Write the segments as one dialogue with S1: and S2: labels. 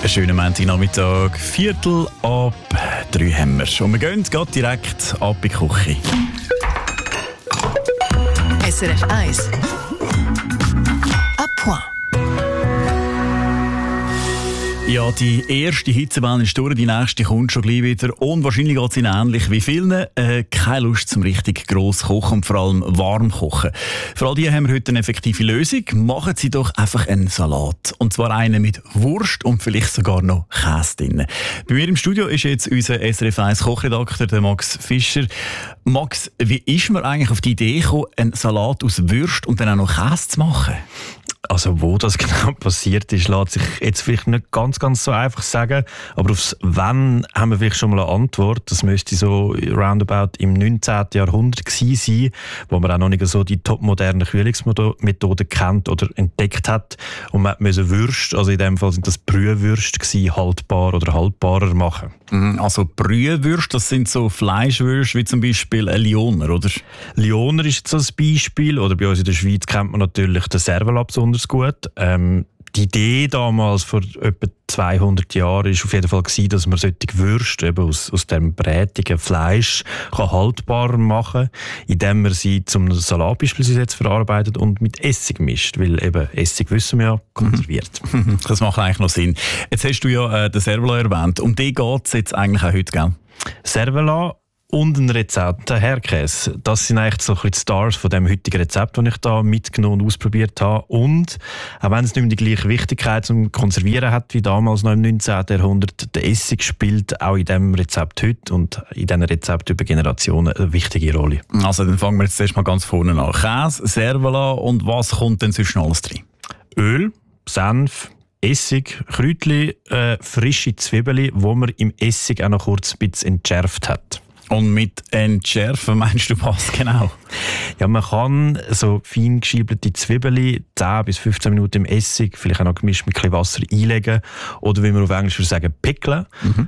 S1: schönen Montagnachmittag, 2:45 haben wir. Und wir gehen direkt ab in die Küche.
S2: SRF 1 à point.
S1: Ja, die erste Hitzewelle ist durch, die nächste kommt schon gleich wieder. Und wahrscheinlich geht es Ihnen ähnlich wie vielen. Keine Lust zum richtig gross kochen und vor allem warm kochen. Für all die haben wir heute eine effektive Lösung. Machen Sie doch einfach einen Salat. Und zwar einen mit Wurst und vielleicht sogar noch Käse drin. Bei mir im Studio ist jetzt unser SRF 1 Kochredakteur, der Max Fischer. Max, wie ist man eigentlich auf die Idee gekommen, einen Salat aus Wurst und dann auch noch Käse zu machen?
S3: Also wo das genau passiert ist, lässt sich jetzt vielleicht nicht ganz so einfach sagen. Aber aufs «Wenn» haben wir vielleicht schon mal eine Antwort. Das müsste so roundabout im 19. Jahrhundert gewesen sein, wo man auch noch nicht so die topmodernen Kühlungsmethoden kennt oder entdeckt hat. Und man musste Würste, also in dem Fall sind das Brühwürste gewesen, haltbar oder haltbarer machen.
S1: Also Brühwürste, das sind so Fleischwürste wie zum Beispiel ein Lyoner, oder?
S3: Lyoner ist jetzt so ein Beispiel. Oder bei uns in der Schweiz kennt man natürlich den Servola besonders gut. Die Idee damals, vor etwa 200 Jahren, war auf jeden Fall, dass man solche Würste eben aus dem brätigen Fleisch haltbarer machen kann, indem man sie zum Salat beispielsweise jetzt verarbeitet und mit Essig mischt. Weil eben Essig, wissen wir ja, konserviert.
S1: Das macht eigentlich noch Sinn. Jetzt hast du ja den Servola erwähnt. Um den geht es jetzt eigentlich auch heute, gell?
S3: Servola und ein Rezept, der Herdkäse. Das sind eigentlich so ein bisschen die Stars von dem heutigen Rezept, das ich da mitgenommen und ausprobiert habe. Und, auch wenn es nicht mehr die gleiche Wichtigkeit zum Konservieren hat wie damals noch im 19. Jahrhundert, der Essig spielt auch in diesem Rezept heute und in diesen Rezepten über Generationen eine wichtige Rolle.
S1: Also dann fangen wir jetzt erst mal ganz vorne an. Käse, Servola und was kommt denn sonst noch alles drin?
S3: Öl, Senf, Essig, Kräutchen, frische Zwiebeln, die man im Essig auch noch kurz ein bisschen entschärft hat.
S1: Und mit entschärfen meinst du was genau?
S3: Ja, man kann so fein geschiebelte Zwiebeln 10 bis 15 Minuten im Essig, vielleicht auch noch gemischt mit ein bisschen Wasser einlegen oder wie man auf Englisch würde sagen, pickeln.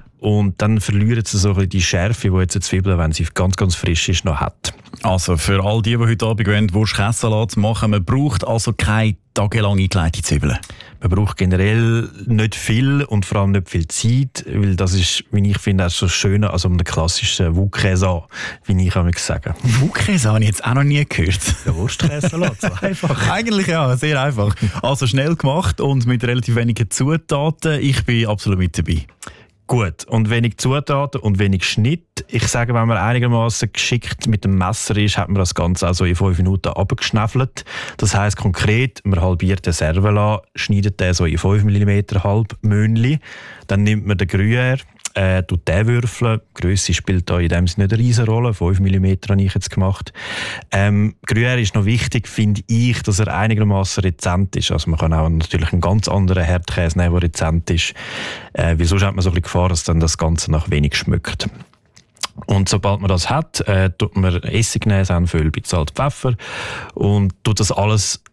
S3: Und dann verlieren sie so ein bisschen die Schärfe, die jetzt eine Zwiebel, wenn sie ganz frisch ist, noch hat.
S1: Also für all die heute Abend wollen, Wurst-Käsesalat machen, man braucht also keine tagelang eingelegte Zwiebeln.
S3: Man braucht generell nicht viel und vor allem nicht viel Zeit, weil das ist, wie ich finde, auch so schön also um den klassischen Wok-Käse, wie ich einmal sagen.
S1: Wok-Käse habe ich jetzt auch noch nie gehört.
S3: Der Wurst-Käsesalat, so einfach.
S1: Eigentlich ja, sehr einfach. Also schnell gemacht und mit relativ wenigen Zutaten. Ich bin absolut mit dabei.
S3: Gut, und wenig Zutaten und wenig Schnitt. Ich sage, wenn man einigermaßen geschickt mit dem Messer ist, hat man das Ganze also in 5 Minuten abgeschnäffelt. Das heisst konkret, man halbiert den Servola, schneidet den so in 5 mm Halbmöhnchen. Dann nimmt man den Gruyère, tut den würfeln. Die Grösse spielt da in dem Sinne nicht eine riesen Rolle. 5 mm habe ich jetzt gemacht. Gruyère ist noch wichtig, finde ich, dass er einigermaßen rezent ist. Also man kann auch natürlich einen ganz anderen Herdkäse nehmen, der rezent ist. Weil sonst hat man so ein bisschen Gefahr, dass dann das Ganze nach wenig schmeckt. Und sobald man das hat, tut man Essig nehmen, Senföl, ein bisschen Salz, Pfeffer und tut das alles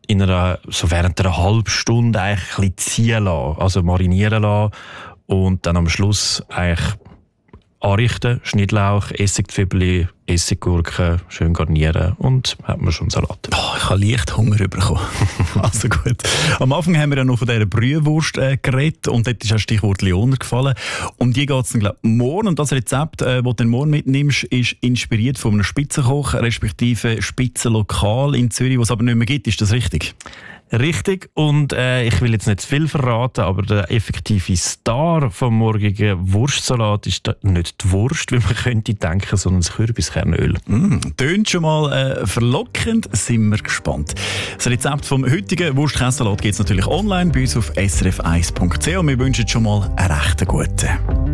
S3: so während einer halben Stunde eigentlich ein bisschen ziehen lassen, also marinieren lassen. Und dann am Schluss eigentlich anrichten, Schnittlauch, Essigzwiebeln, Essiggurken, schön garnieren und hat man schon Salat.
S1: Oh, ich habe leicht Hunger bekommen. Also gut. Am Anfang haben wir ja noch von dieser Brühwurst geredet und dort ist das Stichwort Lyoner gefallen. Um die geht es dann morgen und das Rezept, das du dann morgen mitnimmst, ist inspiriert von einem Spitzenkoch, respektive Spitzenlokal in Zürich, was es aber nicht mehr gibt. Ist das richtig?
S3: Richtig, und ich will jetzt nicht zu viel verraten, aber der effektive Star vom morgigen Wurstsalat ist nicht die Wurst, wie man könnte denken, sondern das Kürbiskernöl.
S1: Tönt schon mal verlockend, sind wir gespannt. Das Rezept vom heutigen Wurst-Käsesalat gibt es natürlich online bei uns auf srf1.ch und wir wünschen schon mal einen recht guten.